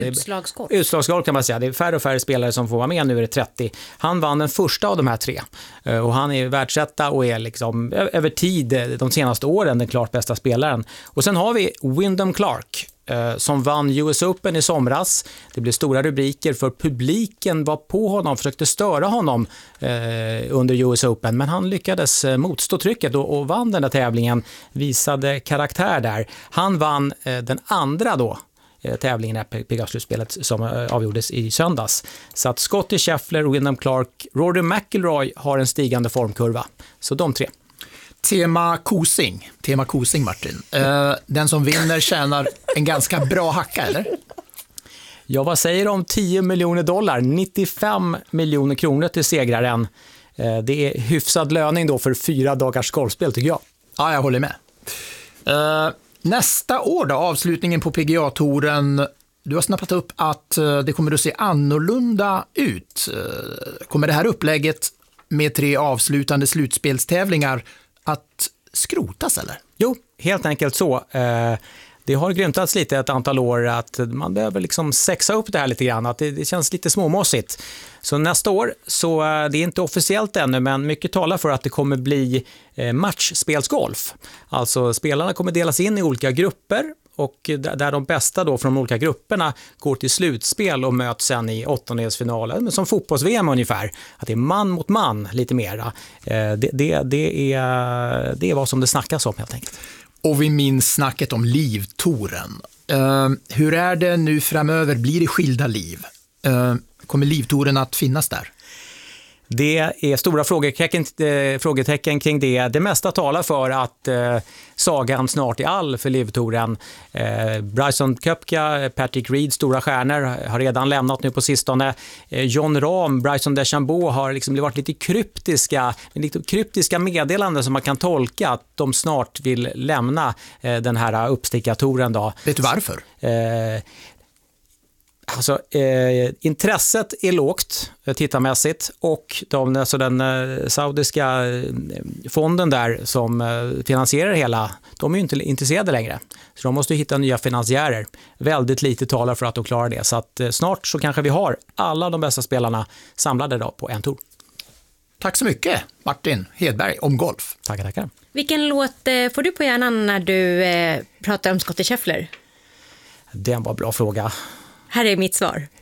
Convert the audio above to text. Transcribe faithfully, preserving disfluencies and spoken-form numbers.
Utslagsgolf. Utslagsgolf kan man säga. Det är färre och färre spelare som får vara med, nu är det trettio. Han vann den första av de här tre. Och han är världsetta och är liksom över tid de senaste åren den klart bästa spelaren. Och sen har vi Wyndham Clark som vann U S Open i somras. Det blev stora rubriker för publiken var på honom, försökte störa honom eh, under U S Open, men han lyckades motstå trycket och, och vann den där tävlingen, visade karaktär där. Han vann eh, den andra då eh, tävlingen i P G A-slutspelet som eh, avgjordes i söndags. Så att Scottie Scheffler, Wyndham Clark, Rory McIlroy har en stigande formkurva. Så de tre. Tema Kosing, tema Kosing Martin. Uh, den som vinner tjänar en ganska bra hacka, eller? Ja, vad säger de om tio miljoner dollar? nittiofem miljoner kronor till segraren. Uh, det är hyfsad löning då för fyra dagars golfspel, tycker jag. Ja, jag håller med. Uh, nästa år då, avslutningen på P G A-touren. Du har snappat upp att uh, det kommer att se annorlunda ut. Uh, kommer det här upplägget med tre avslutande slutspelstävlingar att skrotas, eller? Jo, helt enkelt så. Eh, det har grymtats lite ett antal år att man behöver liksom sexa upp det här lite grann, att det, det känns lite småmossigt. Så nästa år, så eh, det är inte officiellt ännu, men mycket talar för att det kommer bli eh, matchspelsgolf. Alltså spelarna kommer delas in i olika grupper, och där de bästa då från de olika grupperna går till slutspel och möts sen i åttondelsfinalen, som fotbolls-V M ungefär. Att det är man mot man lite mera. Det, det, det, är, det är vad som det snackas om helt enkelt. Och vi minns snacket om livtouren. Uh, hur är det nu framöver? Blir det skilda liv? Uh, kommer livtouren att finnas där? Det är stora frågetecken, eh, frågetecken kring det. Det mesta talar för att eh, sagan snart är all för livtouren. Eh, Bryson Koepka, Patrick Reed, stora stjärnor, har redan lämnat nu på sistone. Eh, Jon Rahm, Bryson DeChambeau har liksom varit lite kryptiska, lite kryptiska meddelanden som man kan tolka att de snart vill lämna eh, den här uppstickartouren då. Vet du varför? Eh, Alltså, eh, intresset är lågt eh, tittarmässigt, och de, alltså den eh, saudiska eh, fonden där som eh, finansierar hela, de är ju inte intresserade längre. Så de måste hitta nya finansiärer. Väldigt lite talar för att de klarar det. Så att eh, snart så kanske vi har alla de bästa spelarna samlade då på en tour. Tack så mycket, Martin Hedberg, om golf. Tackar, tackar. Vilken låt eh, får du på hjärnan när du eh, pratar om Scottie Scheffler? Det var en bra fråga. Här är mitt svar.